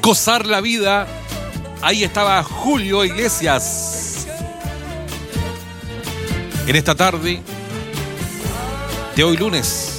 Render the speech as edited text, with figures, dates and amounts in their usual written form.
gozar la vida. Ahí estaba Julio Iglesias. En esta tarde de hoy lunes.